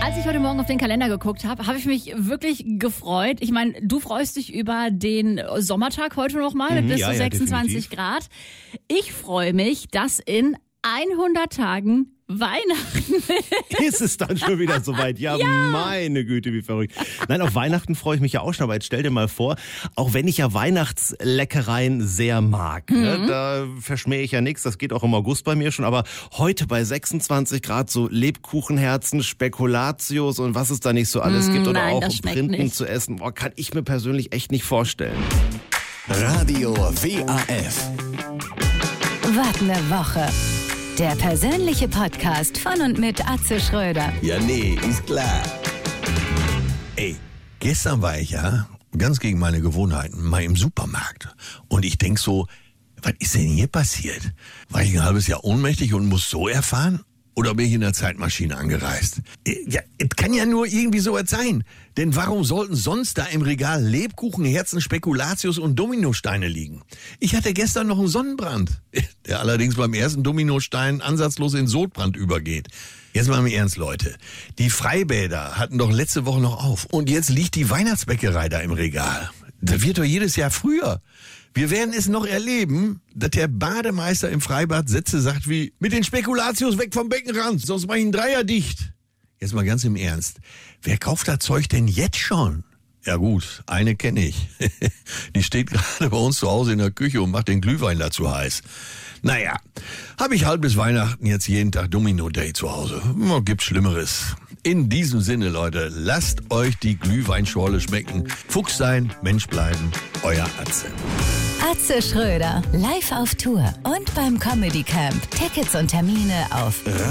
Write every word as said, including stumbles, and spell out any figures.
Als ich heute Morgen auf den Kalender geguckt habe, habe ich mich wirklich gefreut. Ich meine, du freust dich über den Sommertag heute nochmal mit Mhm, bis ja, zu ja, sechsundzwanzig definitiv. Grad. Ich freue mich, dass in hundert Tagen Weihnachten Ist es dann schon wieder soweit? Ja, meine Güte, wie verrückt. Nein, auf Weihnachten freue ich mich ja auch schon, aber jetzt stell dir mal vor, auch wenn ich ja Weihnachtsleckereien sehr mag, Mhm. ne, da verschmähe ich ja nichts, das geht auch im August bei mir schon, aber heute bei sechsundzwanzig Grad so Lebkuchenherzen, Spekulatius und was es da nicht so alles Mm, gibt oder nein, auch das schmeckt Printen nicht. zu essen, boah, kann ich mir persönlich echt nicht vorstellen. Radio W A F. Wart eine Woche. Der persönliche Podcast von und mit Atze Schröder. Ja, nee, ist klar. Ey, gestern war ich ja, ganz gegen meine Gewohnheiten, mal im Supermarkt. Und ich denk so, was ist denn hier passiert? War ich ein halbes Jahr ohnmächtig und muss so erfahren? Oder bin ich in der Zeitmaschine angereist? Ja, es kann ja nur irgendwie sowas sein. Denn warum sollten sonst da im Regal Lebkuchen, Herzen, Spekulatius und Dominosteine liegen? Ich hatte gestern noch einen Sonnenbrand, der allerdings beim ersten Dominostein ansatzlos in Sodbrand übergeht. Jetzt mal im Ernst, Leute. Die Freibäder hatten doch letzte Woche noch auf. Und jetzt liegt die Weihnachtsbäckerei da im Regal. Das wird doch jedes Jahr früher. Wir werden es noch erleben, dass der Bademeister im Freibad Sätze sagt wie, mit den Spekulatius weg vom Beckenrand, sonst mach ich einen Dreier dicht. Jetzt mal ganz im Ernst. Wer kauft das Zeug denn jetzt schon? Ja gut, eine kenne ich. Die steht gerade bei uns zu Hause in der Küche und macht den Glühwein dazu heiß. Naja, habe ich halt bis Weihnachten jetzt jeden Tag Domino Day zu Hause. Gibt Schlimmeres. In diesem Sinne, Leute, lasst euch die Glühweinschorle schmecken. Fuchs sein, Mensch bleiben, euer Atze. Atze Schröder, live auf Tour und beim Comedy Camp. Tickets und Termine auf